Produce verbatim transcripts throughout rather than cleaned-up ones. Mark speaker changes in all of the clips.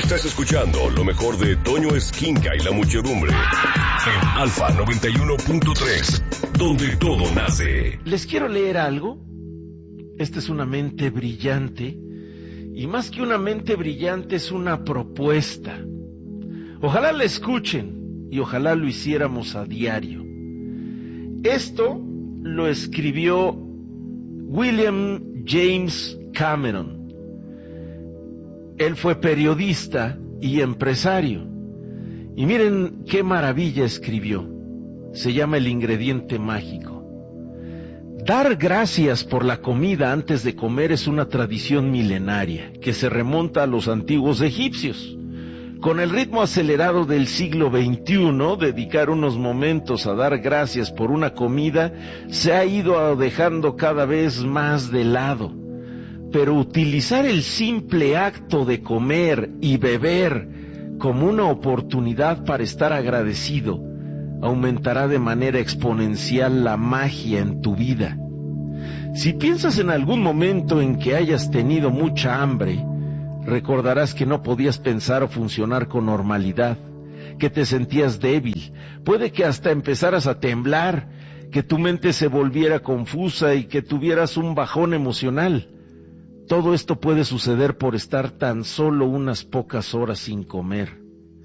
Speaker 1: Estás escuchando lo mejor de Toño Esquinca y la muchedumbre en Alfa noventa y uno punto tres, donde todo nace.
Speaker 2: Les quiero leer algo. Esta es una mente brillante, y más que una mente brillante es una propuesta. Ojalá la escuchen y ojalá lo hiciéramos a diario. Esto lo escribió William James Cameron. Él fue periodista y empresario. Y miren qué maravilla escribió. Se llama El ingrediente mágico. Dar gracias por la comida antes de comer es una tradición milenaria que se remonta a los antiguos egipcios. Con el ritmo acelerado del siglo veintiuno, dedicar unos momentos a dar gracias por una comida se ha ido dejando cada vez más de lado. Pero utilizar el simple acto de comer y beber como una oportunidad para estar agradecido aumentará de manera exponencial la magia en tu vida. Si piensas en algún momento en que hayas tenido mucha hambre, recordarás que no podías pensar o funcionar con normalidad, que te sentías débil, puede que hasta empezaras a temblar, que tu mente se volviera confusa y que tuvieras un bajón emocional. Todo esto puede suceder por estar tan solo unas pocas horas sin comer.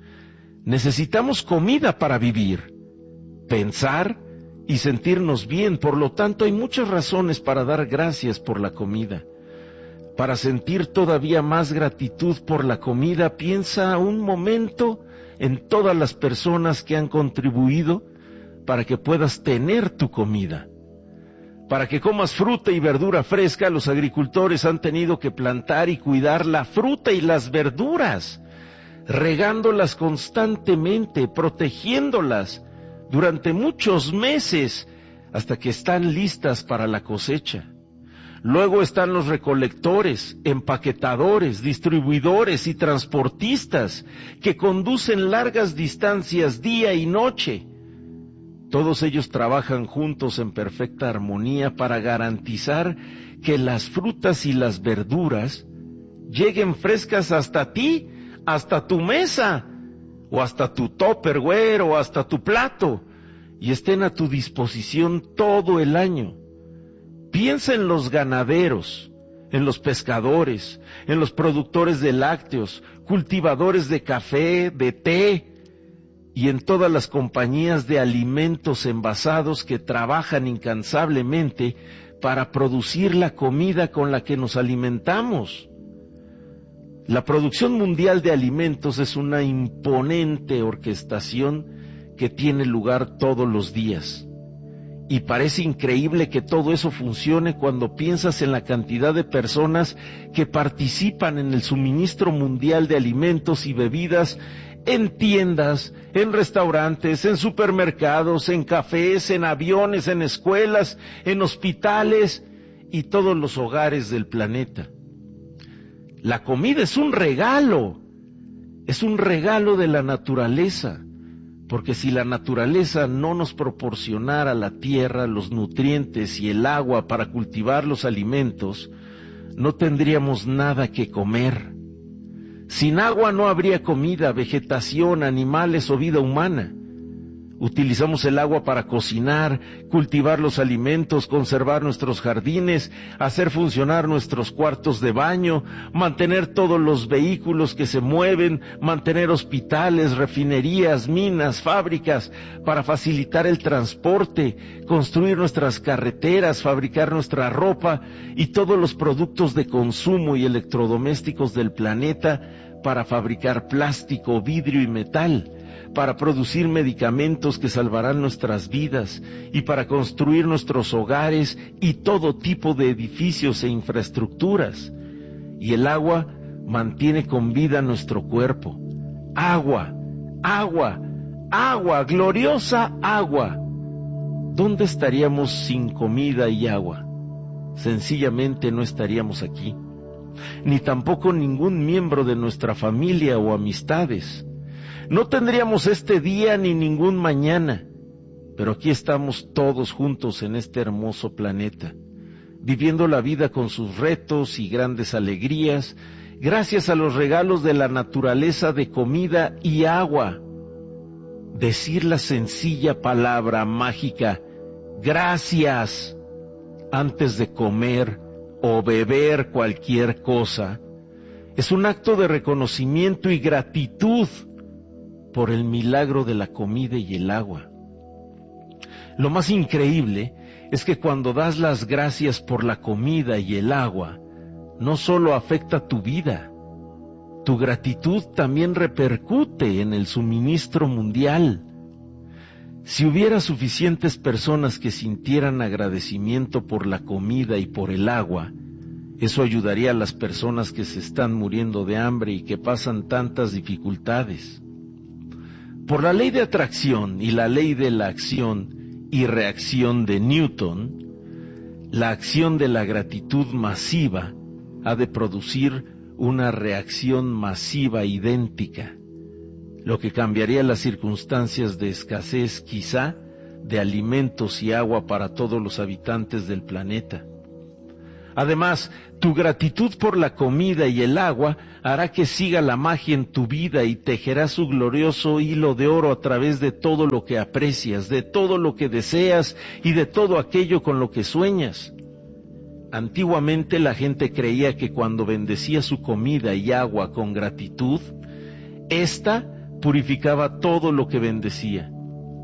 Speaker 2: Necesitamos comida para vivir, pensar y sentirnos bien. Por lo tanto, hay muchas razones para dar gracias por la comida. Para sentir todavía más gratitud por la comida, piensa un momento en todas las personas que han contribuido para que puedas tener tu comida. Para que comas fruta y verdura fresca, los agricultores han tenido que plantar y cuidar la fruta y las verduras, regándolas constantemente, protegiéndolas durante muchos meses hasta que están listas para la cosecha. Luego están los recolectores, empaquetadores, distribuidores y transportistas que conducen largas distancias día y noche. Todos ellos trabajan juntos en perfecta armonía para garantizar que las frutas y las verduras lleguen frescas hasta ti, hasta tu mesa, o hasta tu tupperware, o hasta tu plato, y estén a tu disposición todo el año. Piensa en los ganaderos, en los pescadores, en los productores de lácteos, cultivadores de café, de té, y en todas las compañías de alimentos envasados que trabajan incansablemente para producir la comida con la que nos alimentamos. La producción mundial de alimentos es una imponente orquestación que tiene lugar todos los días. Y parece increíble que todo eso funcione cuando piensas en la cantidad de personas que participan en el suministro mundial de alimentos y bebidas en tiendas, en restaurantes, en supermercados, en cafés, en aviones, en escuelas, en hospitales y todos los hogares del planeta. La comida es un regalo, es un regalo de la naturaleza, porque si la naturaleza no nos proporcionara la tierra, los nutrientes y el agua para cultivar los alimentos, no tendríamos nada que comer. Sin agua no habría comida, vegetación, animales o vida humana. Utilizamos el agua para cocinar, cultivar los alimentos, conservar nuestros jardines, hacer funcionar nuestros cuartos de baño, mantener todos los vehículos que se mueven, mantener hospitales, refinerías, minas, fábricas, para facilitar el transporte, construir nuestras carreteras, fabricar nuestra ropa y todos los productos de consumo y electrodomésticos del planeta para fabricar plástico, vidrio y metal, para producir medicamentos que salvarán nuestras vidas y para construir nuestros hogares y todo tipo de edificios e infraestructuras. Y el agua mantiene con vida nuestro cuerpo. Agua, agua, agua, gloriosa agua. ¿Dónde estaríamos sin comida y agua? Sencillamente no estaríamos aquí, ni tampoco ningún miembro de nuestra familia o amistades. No tendríamos este día ni ningún mañana, pero aquí estamos todos juntos en este hermoso planeta, viviendo la vida con sus retos y grandes alegrías, gracias a los regalos de la naturaleza de comida y agua. Decir la sencilla palabra mágica, gracias, antes de comer o beber cualquier cosa, es un acto de reconocimiento y gratitud por el milagro de la comida y el agua. Lo más increíble es que cuando das las gracias por la comida y el agua, no solo afecta tu vida, tu gratitud también repercute en el suministro mundial. Si hubiera suficientes personas que sintieran agradecimiento por la comida y por el agua, eso ayudaría a las personas que se están muriendo de hambre y que pasan tantas dificultades. Por la ley de atracción y la ley de la acción y reacción de Newton, la acción de la gratitud masiva ha de producir una reacción masiva idéntica, lo que cambiaría las circunstancias de escasez, quizá, de alimentos y agua para todos los habitantes del planeta. Además, tu gratitud por la comida y el agua hará que siga la magia en tu vida y tejerá su glorioso hilo de oro a través de todo lo que aprecias, de todo lo que deseas y de todo aquello con lo que sueñas. Antiguamente la gente creía que cuando bendecía su comida y agua con gratitud, ésta purificaba todo lo que bendecía.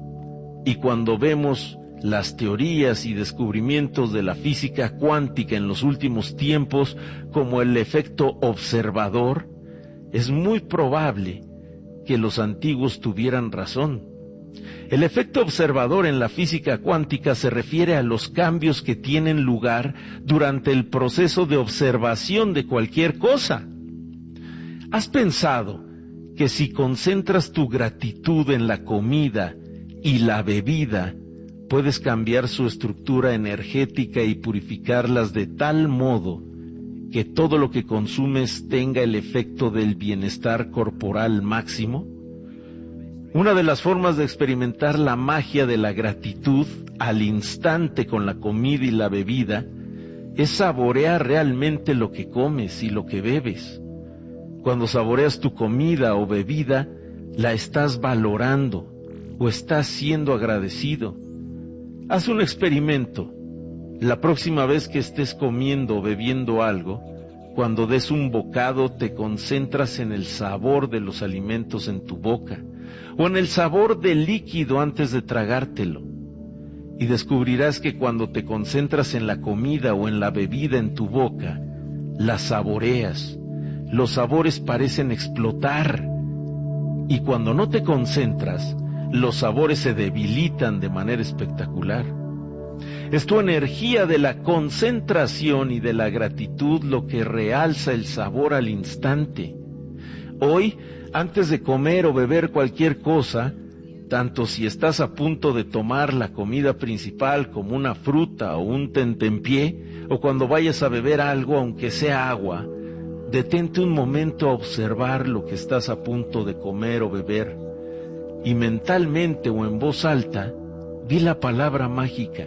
Speaker 2: Y cuando vemos las teorías y descubrimientos de la física cuántica en los últimos tiempos, como el efecto observador, es muy probable que los antiguos tuvieran razón. El efecto observador en la física cuántica se refiere a los cambios que tienen lugar durante el proceso de observación de cualquier cosa. ¿Has pensado que si concentras tu gratitud en la comida y la bebida, puedes cambiar su estructura energética y purificarlas de tal modo que todo lo que consumes tenga el efecto del bienestar corporal máximo? Una de las formas de experimentar la magia de la gratitud al instante con la comida y la bebida es saborear realmente lo que comes y lo que bebes. Cuando saboreas tu comida o bebida, la estás valorando o estás siendo agradecido. Haz un experimento. La próxima vez que estés comiendo o bebiendo algo, cuando des un bocado te concentras en el sabor de los alimentos en tu boca, o en el sabor del líquido antes de tragártelo. Y descubrirás que cuando te concentras en la comida o en la bebida en tu boca, la saboreas. Los sabores parecen explotar. Y cuando no te concentras, los sabores se debilitan de manera espectacular. Es tu energía de la concentración y de la gratitud lo que realza el sabor al instante. Hoy, antes de comer o beber cualquier cosa, tanto si estás a punto de tomar la comida principal como una fruta o un tentempié, o cuando vayas a beber algo, aunque sea agua, detente un momento a observar lo que estás a punto de comer o beber. Y mentalmente o en voz alta, di la palabra mágica,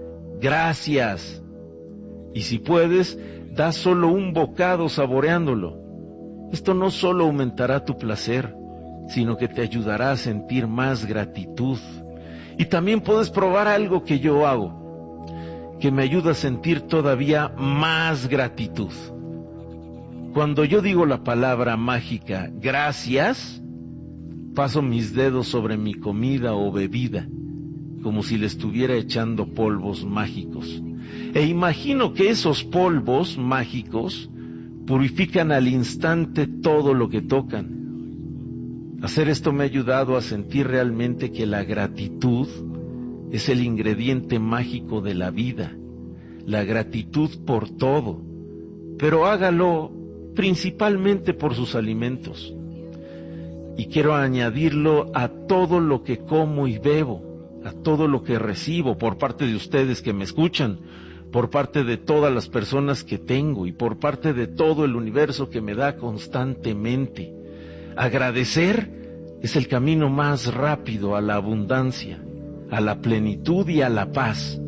Speaker 2: gracias. Y si puedes, da solo un bocado saboreándolo. Esto no solo aumentará tu placer, sino que te ayudará a sentir más gratitud. Y también puedes probar algo que yo hago, que me ayuda a sentir todavía más gratitud. Cuando yo digo la palabra mágica, gracias, paso mis dedos sobre mi comida o bebida, como si le estuviera echando polvos mágicos. E imagino que esos polvos mágicos purifican al instante todo lo que tocan. Hacer esto me ha ayudado a sentir realmente que la gratitud es el ingrediente mágico de la vida. La gratitud por todo, pero hágalo principalmente por sus alimentos. Y quiero añadirlo a todo lo que como y bebo, a todo lo que recibo por parte de ustedes que me escuchan, por parte de todas las personas que tengo y por parte de todo el universo que me da constantemente. Agradecer es el camino más rápido a la abundancia, a la plenitud y a la paz.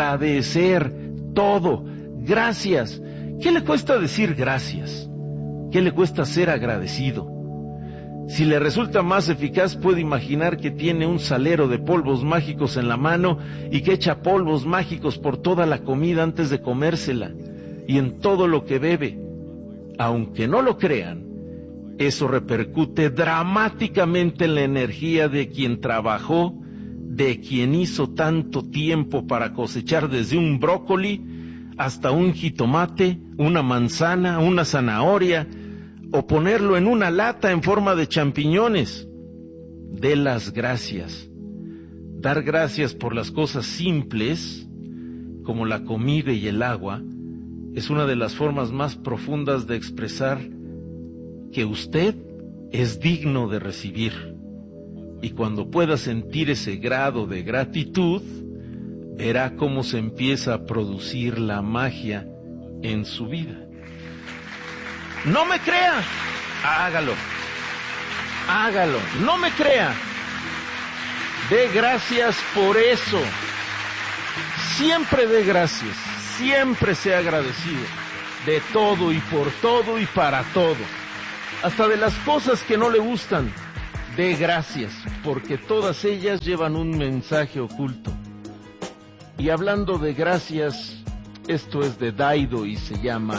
Speaker 2: Agradecer todo. Gracias. ¿Qué le cuesta decir gracias? ¿Qué le cuesta ser agradecido? Si le resulta más eficaz, puede imaginar que tiene un salero de polvos mágicos en la mano y que echa polvos mágicos por toda la comida antes de comérsela y en todo lo que bebe. Aunque no lo crean, eso repercute dramáticamente en la energía de quien trabajó, de quien hizo tanto tiempo para cosechar desde un brócoli hasta un jitomate, una manzana, una zanahoria, o ponerlo en una lata en forma de champiñones. Dé las gracias. Dar gracias por las cosas simples, como la comida y el agua, es una de las formas más profundas de expresar que usted es digno de recibir. Y cuando pueda sentir ese grado de gratitud, verá cómo se empieza a producir la magia en su vida. No me crea, hágalo, hágalo, no me crea, dé gracias por eso, siempre dé gracias, siempre sea agradecido, de todo y por todo y para todo, hasta de las cosas que no le gustan, dé gracias, porque todas ellas llevan un mensaje oculto. Y hablando de gracias, esto es de Daido y se llama